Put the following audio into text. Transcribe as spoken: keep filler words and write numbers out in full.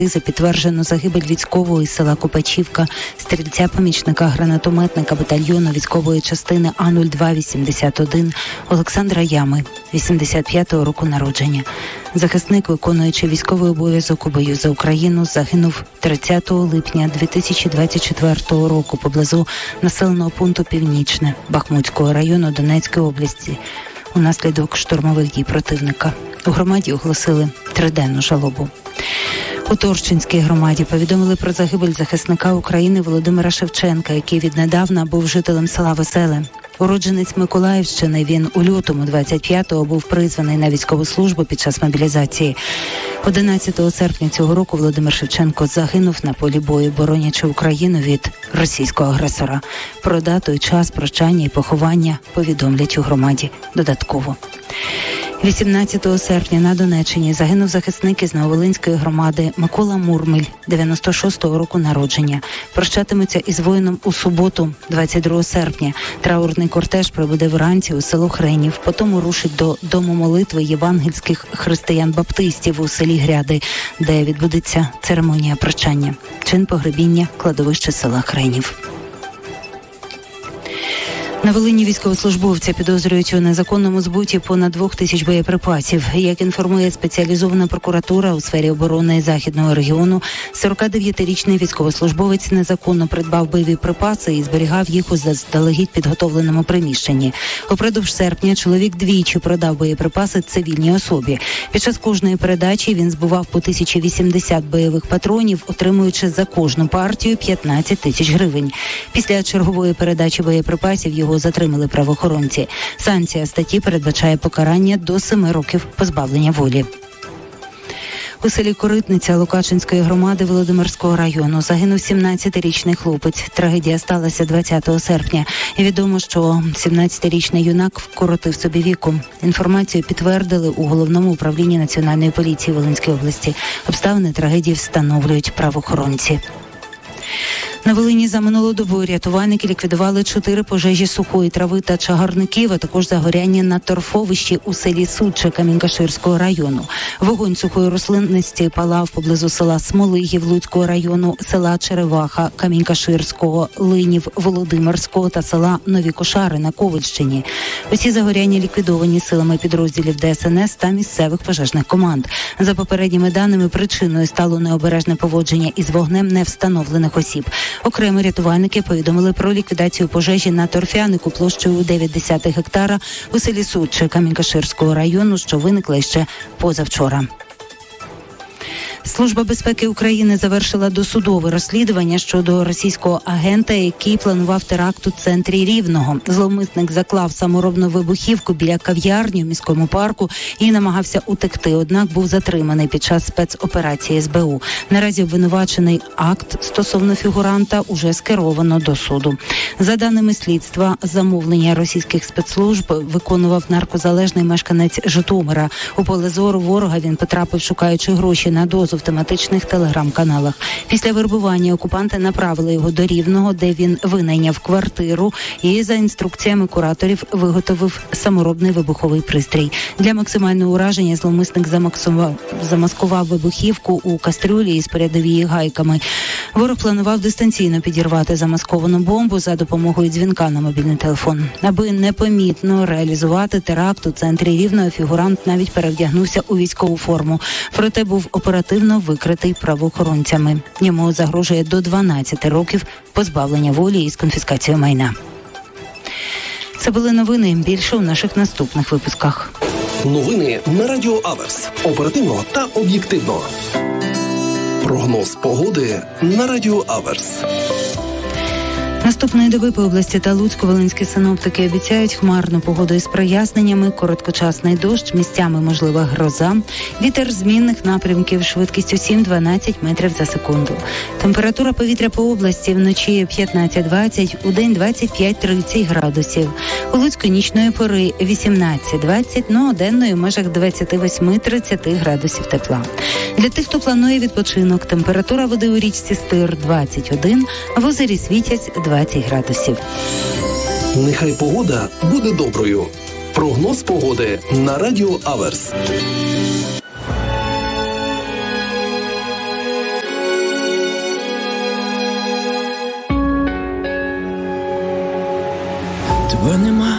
Підтверджено загибель військового із села Копачівка, стрільця-помічника гранатометника батальйону військової частини А нуль два вісімдесят один Олександра Ями, вісімдесят п'ятого року народження. Захисник, виконуючи військовий обов'язок у бою за Україну, загинув тридцятого липня дві тисячі двадцять четвертого року поблизу населеного пункту Північне Бахмутського району Донецької області унаслідок штурмових дій противника. У громаді оголосили триденну жалобу. У Торчинській громаді повідомили про загибель захисника України Володимира Шевченка, який віднедавна був жителем села Веселе. Уродженець Миколаївщини, він у лютому двадцять п'ятого був призваний на військову службу під час мобілізації. одинадцятого серпня цього року Володимир Шевченко загинув на полі бою, боронячи Україну від російського агресора. Про дату і час прощання і поховання повідомлять у громаді додатково. вісімнадцятого серпня на Донеччині загинув захисник із Нововолинської громади Микола Мурмель, дев'яносто шостого року народження. Прощатиметься із воїном у суботу, двадцять другого серпня. Траурний кортеж прибуде вранці у село Хренів, потім рушить до Дому молитви євангельських християн-баптистів у селі Гряди, де відбудеться церемонія прощання. Чин погребіння – кладовище села Хренів. На Волині військовослужбовця підозрюють у незаконному збуті понад двох тисяч боєприпасів. Як інформує спеціалізована прокуратура у сфері оборони Західного регіону, сорокадев'ятирічний військовослужбовець незаконно придбав бойові припаси і зберігав їх у заздалегідь підготовленому приміщенні. Упродовж серпня чоловік двічі продав боєприпаси цивільній особі. Під час кожної передачі він збував по тисячі вісімдесят бойових патронів, отримуючи за кожну партію п'ятнадцять тисяч гривень. Після чергової передачі боєприпасів його затримали правоохоронці. Санкція статті передбачає покарання до семи років позбавлення волі. У селі Коритниця Лукачинської громади Володимирського району загинув сімнадцятирічний хлопець. Трагедія сталася двадцятого серпня. І відомо, що сімнадцятирічний юнак вкоротив собі віку. Інформацію підтвердили у Головному управлінні Національної поліції Волинської області. Обставини трагедії встановлюють правоохоронці. На Волині за минулу добу рятувальники ліквідували чотири пожежі сухої трави та чагарників, а також загоряння на торфовищі у селі Суче Камінь-Каширського району. Вогонь сухої рослинності палав поблизу села Смолигів Луцького району, села Череваха Камінь-Каширського, Линів Володимирського та села Нові Кошари на Ковальщині. Усі загоряння ліквідовані силами підрозділів Де Ес Ен Ес та місцевих пожежних команд. За попередніми даними, причиною стало необережне поводження із вогнем невстановлених осіб. Окремо рятувальники повідомили про ліквідацію пожежі на торфянику площею дев'ять десятих гектара у селі Суче Камінь-Каширського району, що виникла ще позавчора. Служба безпеки України завершила досудове розслідування щодо російського агента, який планував теракт у центрі Рівного. Зловмисник заклав саморобну вибухівку біля кав'ярні в міському парку і намагався утекти, однак був затриманий під час спецоперації ес бе у. Наразі обвинувачений акт стосовно фігуранта уже скеровано до суду. За даними слідства, замовлення російських спецслужб виконував наркозалежний мешканець Житомира. У поле зору ворога він потрапив, шукаючи гроші на дозу в тематичних телеграм-каналах. Після вербування окупанти направили його до Рівного, де він винайняв квартиру і за інструкціями кураторів виготовив саморобний вибуховий пристрій. Для максимального ураження зловмисник замаксував, замаскував вибухівку у кастрюлі із передовії гайками. Ворог планував дистанційно підірвати замасковану бомбу за допомогою дзвінка на мобільний телефон. Аби непомітно реалізувати теракт у центрі Рівного, фігурант навіть перевдягнувся у військову форму. Проте був оперативно викритий правоохоронцями. Йому загрожує до дванадцяти років позбавлення волі із конфіскацією майна. Це були новини. Більше у наших наступних випусках. Новини на Радіо Аверс. Оперативно та об'єктивно. Прогноз погоди на Радіо Аверс. Наступної доби по області та Луцьку волинські синоптики обіцяють хмарну погоду із проясненнями, короткочасний дощ, місцями можлива гроза, вітер змінних напрямків швидкістю сім-дванадцять метрів за секунду. Температура повітря по області вночі п'ятнадцять-двадцять, у день двадцять п'ять-тридцять градусів. У Луцьку нічної пори вісімнадцять-двадцять, ну а денної в межах двадцять вісім-тридцять градусів тепла. Для тих, хто планує відпочинок, температура води у річці Стир двадцять один, в озері Світязь двадцять градусів. Нехай погода буде доброю. Прогноз погоди на Радіо Аверс. тебе нема,